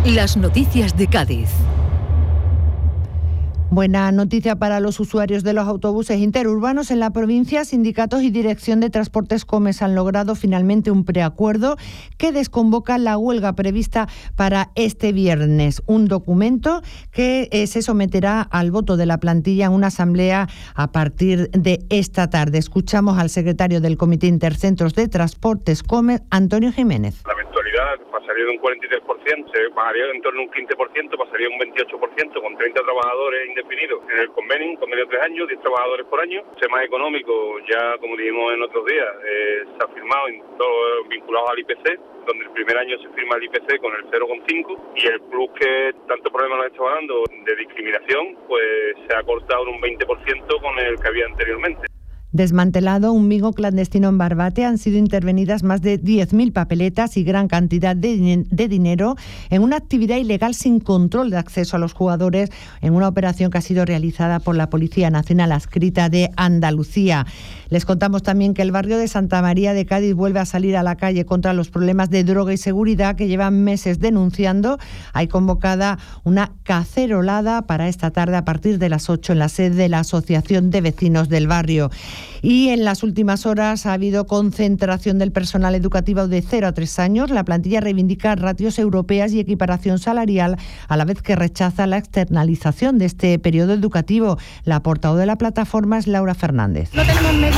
Las noticias de Cádiz. Buena noticia para los usuarios de los autobuses interurbanos. En la provincia, sindicatos y Dirección de Transportes Comes han logrado finalmente un preacuerdo que desconvoca la huelga prevista para este viernes. Un documento que se someterá al voto de la plantilla en una asamblea a partir de esta tarde. Escuchamos al secretario del Comité Intercentros de Transportes Comes, Antonio Jiménez. La eventualidad pasaría de un 43%, se pagaría en torno a un 15%, pasaría a un 28% con 30 trabajadores indefinidos en el convenio de 3 años, 10 trabajadores por año. Tema económico, ya como dijimos en otros días, se ha firmado en todo vinculado al IPC, donde el primer año se firma el IPC con el 0,5 y el plus que tanto problema nos estaba dando de discriminación, pues se ha cortado en un 20% con el que había anteriormente. Desmantelado un bingo clandestino en Barbate, han sido intervenidas más de 10.000 papeletas y gran cantidad de dinero en una actividad ilegal sin control de acceso a los jugadores, en una operación que ha sido realizada por la Policía Nacional adscrita de Andalucía. Les contamos también que el barrio de Santa María de Cádiz vuelve a salir a la calle contra los problemas de droga y seguridad que llevan meses denunciando. Hay convocada una cacerolada para esta tarde a partir de las 8 en la sede de la Asociación de Vecinos del barrio. Y en las últimas horas ha habido concentración del personal educativo de 0 a 3 años. La plantilla reivindica ratios europeas y equiparación salarial, a la vez que rechaza la externalización de este periodo educativo. La portavoz de la plataforma es Laura Fernández. No tenemos medios